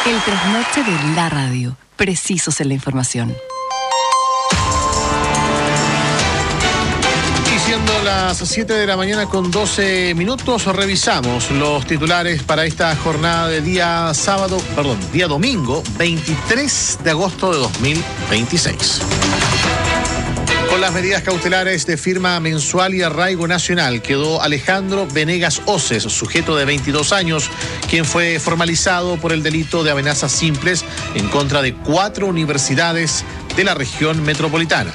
El trasnoche de la radio. Precisos en la información. Y siendo las 7 de la mañana con 12 minutos, revisamos los titulares para esta jornada de día domingo, 23 de agosto de 2026. Con las medidas cautelares de firma mensual y arraigo nacional, quedó Alejandro Venegas Oces, sujeto de 22 años, quien fue formalizado por el delito de amenazas simples en contra de 4 universidades de la región metropolitana.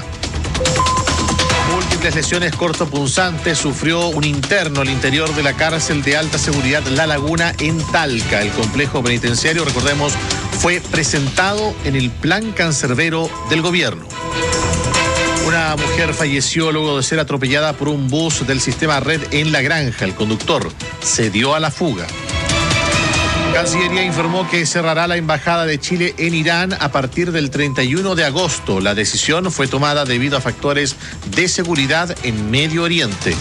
Múltiples lesiones cortopunzantes sufrió un interno al interior de la cárcel de alta seguridad La Laguna en Talca. El complejo penitenciario, recordemos, fue presentado en el plan cancerbero del gobierno. Una mujer falleció luego de ser atropellada por un bus del sistema Red en La Granja. El conductor se dio a la fuga. Cancillería informó que cerrará la embajada de Chile en Irán a partir del 31 de agosto. La decisión fue tomada debido a factores de seguridad en Medio Oriente.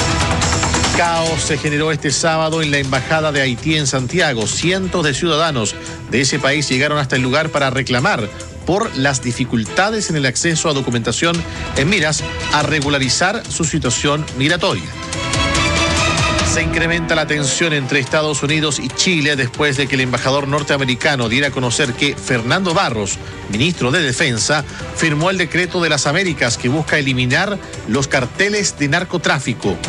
Caos se generó este sábado en la embajada de Haití en Santiago. Cientos de ciudadanos de ese país llegaron hasta el lugar para reclamar por las dificultades en el acceso a documentación en miras a regularizar su situación migratoria. Se incrementa la tensión entre Estados Unidos y Chile después de que el embajador norteamericano diera a conocer que Fernando Barros, ministro de Defensa, firmó el decreto de las Américas que busca eliminar los carteles de narcotráfico.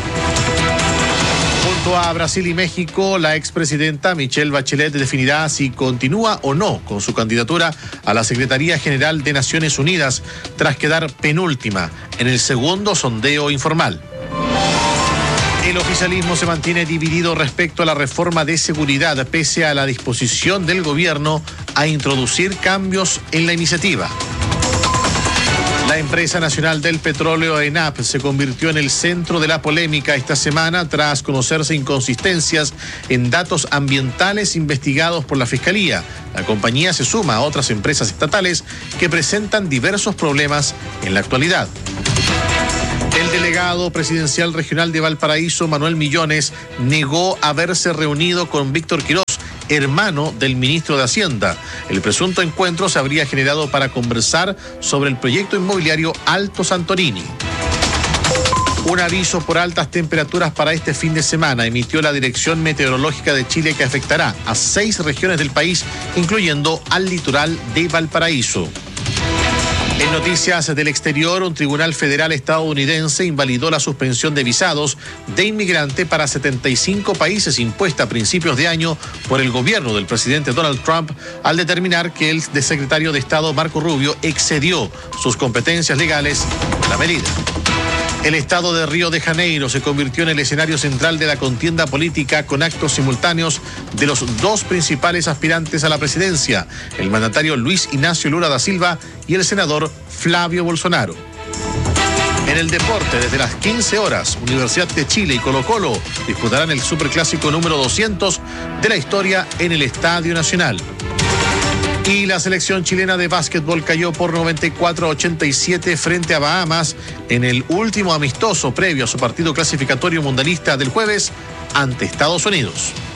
Junto a Brasil y México, la expresidenta Michelle Bachelet definirá si continúa o no con su candidatura a la Secretaría General de Naciones Unidas tras quedar penúltima en el segundo sondeo informal. El oficialismo se mantiene dividido respecto a la reforma de seguridad, pese a la disposición del gobierno a introducir cambios en la iniciativa. La empresa nacional del petróleo, ENAP, se convirtió en el centro de la polémica esta semana tras conocerse inconsistencias en datos ambientales investigados por la Fiscalía. La compañía se suma a otras empresas estatales que presentan diversos problemas en la actualidad. El delegado presidencial regional de Valparaíso, Manuel Millones, negó haberse reunido con Víctor Quirós, hermano del ministro de Hacienda. El presunto encuentro se habría generado para conversar sobre el proyecto inmobiliario Alto Santorini. Un aviso por altas temperaturas para este fin de semana emitió la Dirección Meteorológica de Chile, que afectará a 6 regiones del país, incluyendo al litoral de Valparaíso. En noticias del exterior, un tribunal federal estadounidense invalidó la suspensión de visados de inmigrante para 75 países impuesta a principios de año por el gobierno del presidente Donald Trump, al determinar que el secretario de Estado Marco Rubio excedió sus competencias legales con la medida. El estado de Río de Janeiro se convirtió en el escenario central de la contienda política, con actos simultáneos de los 2 principales aspirantes a la presidencia, el mandatario Luis Ignacio Lula da Silva y el senador Flavio Bolsonaro. En el deporte, desde las 15 horas, Universidad de Chile y Colo-Colo disputarán el superclásico número 200 de la historia en el Estadio Nacional. Y la selección chilena de básquetbol cayó por 94-87 frente a Bahamas en el último amistoso previo a su partido clasificatorio mundialista del jueves ante Estados Unidos.